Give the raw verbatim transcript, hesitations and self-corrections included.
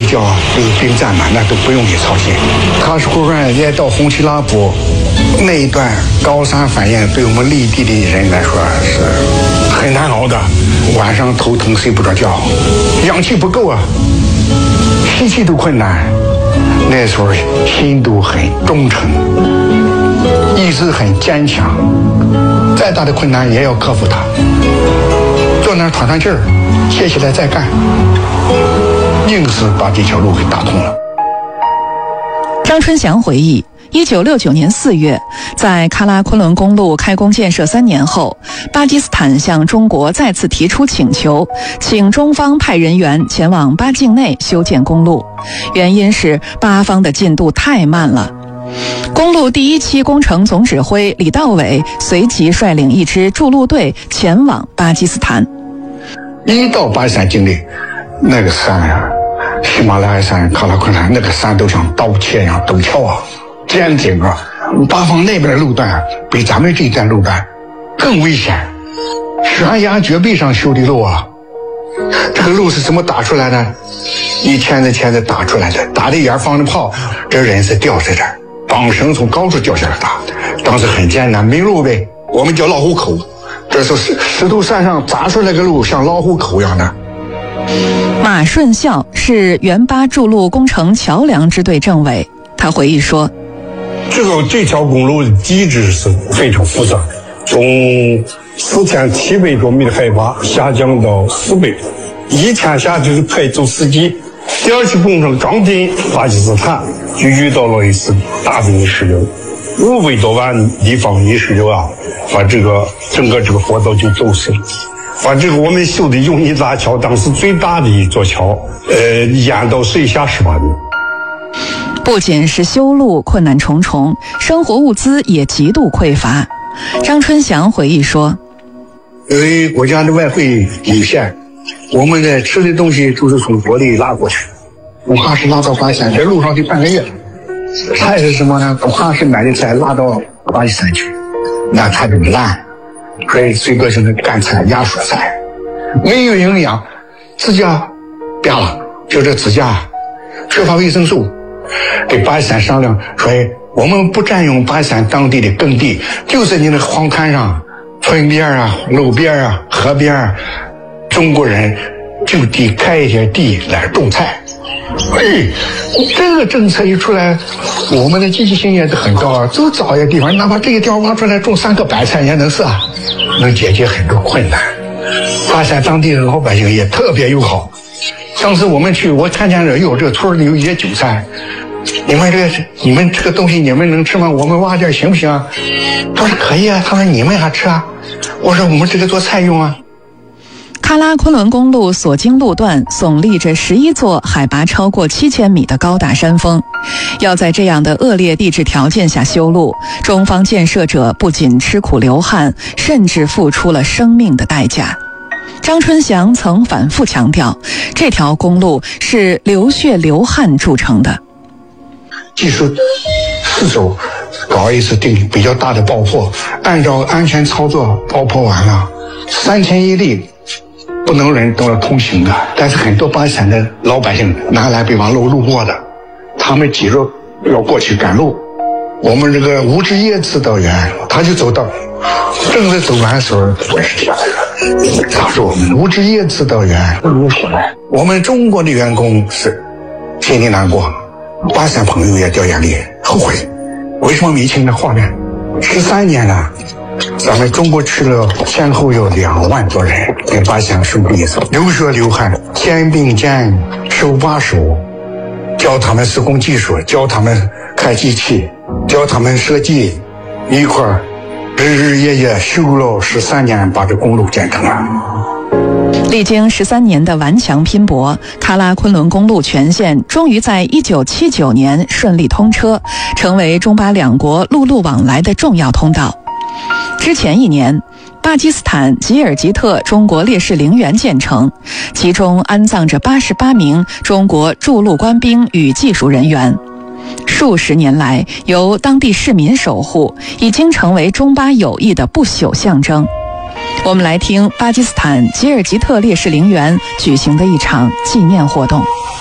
较这个兵站嘛，那都不用你操心。喀什库尔也到红旗拉卜那一段高山反应，对我们立地的人来说是很难熬的，晚上头疼睡不着觉，氧气不够啊，吸气都困难。那时候心都很忠诚，意志很坚强，再大的困难也要克服它，坐那儿喘喘气儿，歇起来再干，硬是把这条路给打通了。 张春祥回忆，一九六九年四月，在喀拉昆仑公路开工建设三年后，巴基斯坦向中国再次提出请求，请中方派人员前往巴境内修建公路，原因是巴方的进度太慢了。公路第一期工程总指挥李道伟随即率领一支筑路队前往巴基斯坦。 一到巴基斯坦境内，那个山呀，喜马拉雅山、喀拉昆仑那个山都像刀切一样陡峭啊，尖顶啊。巴方那边的路段比咱们这一段路段更危险，悬崖绝壁上修的路啊。这个路是怎么打出来的？一钳子钳子打出来的，打的眼放着炮，这人是吊在这儿，绑绳从高处掉下来的，当时很艰难，没路呗，我们叫老虎口。这是石石头山上砸出来个路，像老虎口一样的。 马顺孝是原巴筑路工程桥梁支队政委，他回忆说， 这个这条公路的机制是非常复杂，从四千七百多米的海拔下降到四百，一天下就是派走司机。第二期工程刚进巴基斯坦，就遇到了一次大的泥石流，五百多万立方泥石流啊，把这个整个这个坡道就走死了。把这个我们修的永义大桥，当时最大的一座桥，呃，淹到水下十八米。 不仅是修路困难重重，生活物资也极度匮乏。张春祥回忆说， 因为国家的外汇有限，我们的吃的东西都是从国内拉过去，恐怕是拉到巴基斯坦，这路上得半个月。菜是什么呢？恐怕是买的菜拉到巴基斯坦去，那菜就烂，所以最多就是干菜、压蔬菜，没有营养，指甲瘪了，就这指甲缺乏维生素。跟巴基斯坦商量说，我们不占用巴基斯坦当地的耕地，就在你那黄滩上、村边啊、路边啊、河边啊，中国人就地开一些地来种菜。哎，这个政策一出来，我们的积极性也是很高啊。就找一个地方，哪怕这个地方挖出来种三个白菜也能是啊，能解决很多困难。巴基斯坦当地的老百姓也特别友好。上次我们去，我看见这有这个村里有一些韭菜，你们这个你们这个东西你们能吃吗？我们挖点行不行啊？他说可以啊。他说你们还吃啊？我说我们这个做菜用啊。 喀拉昆仑公路所经路段耸立着十一座海拔超过七千米的高大山峰，要在这样的恶劣地质条件下修路，中方建设者不仅吃苦流汗，甚至付出了生命的代价。张春祥曾反复强调，这条公路是流血流汗铸成的。 技术四周搞一次定比较大的爆破，按照安全操作爆破完了，三天一例，不能人都要通行的。但是很多巴基斯坦的老百姓南来北往路路过的，他们挤着要过去赶路。我们这个乌支耶指导员他就走到，正在走完的时候，我是下来了。他说我们乌支耶指导员不如起来，我们中国的员工是心里难过，巴基斯坦朋友也掉眼泪，后悔为什么没听这画面。十三年了，咱们中国去了先后有两万多人跟巴基斯坦兄弟流血流汗，肩并肩手把手，教他们施工技术，教他们开机器，教他们设计，一块儿日日夜夜修了十三年，把这公路建成了。 历经十三年的顽强拼搏，喀拉昆仑公路全线终于在一九七九年顺利通车，成为中巴两国陆路往来的重要通道。之前一年，巴基斯坦吉尔吉特中国烈士陵园建成，其中安葬着八十八名中国驻陆官兵与技术人员。数十年来，由当地市民守护，已经成为中巴友谊的不朽象征。我们来听巴基斯坦吉尔吉特烈士陵园举行的一场纪念活动。